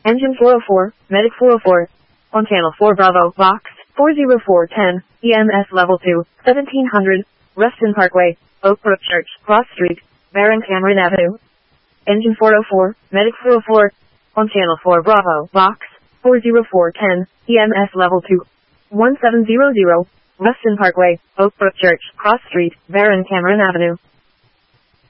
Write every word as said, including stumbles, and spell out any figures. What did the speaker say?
Engine four oh four, Medic four oh four. On channel four Bravo, box four oh four one oh, E M S level two, seventeen hundred, Ruston Parkway, Oak Brook Church, Cross Street, Baron Cameron Avenue. Engine four oh four, Medic four oh four. On channel four Bravo, box four oh four one oh, E M S level two, one seven zero zero, Ruston Parkway, Oak Brook Church, Cross Street, Baron Cameron Avenue.